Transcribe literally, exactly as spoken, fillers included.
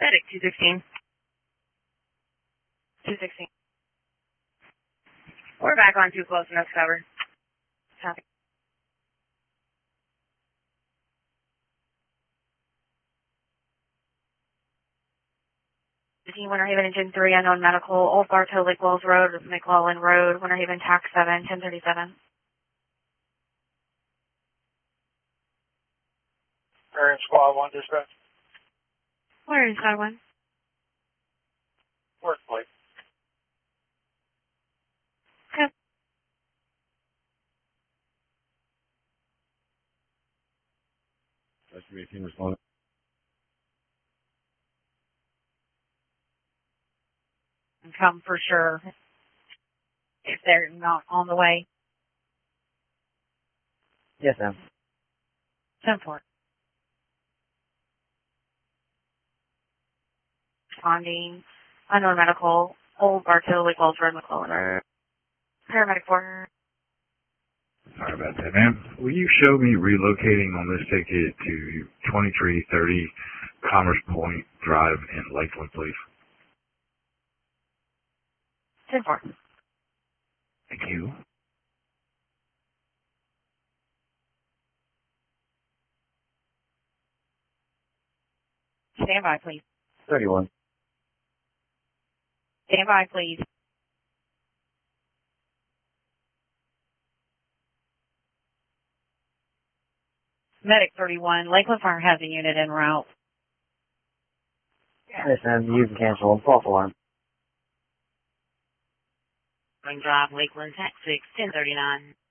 Medic two sixteen. two sixteen. We're back on too close enough to cover. Copy. Winter Haven Engine three, unknown medical, Old Bartow, Lake Wells Road, McClellan Road, Winter Haven Tax seven, ten thirty-seven. Area Squad one, dispatch. Where is Squad one? Workplace. Okay. That's me, team responding. Come for sure. If they're not on the way. Yes, ma'am. ten four. Responding. Unknown medical. Old Bartow, Lake Wells Road, McClellan Road. Paramedic four. Sorry about that, ma'am. Will you show me relocating on this ticket to twenty-three thirty Commerce Point Drive in Lakeland, please? ten four. Thank you. Stand by, please. thirty-one. Stand by, please. Medic thirty-one. Lakeland Fire has a unit en route. Yes, ma'am. You can cancel. False alarm. Drive, Lakeland, Tax six, ten thirty-nine.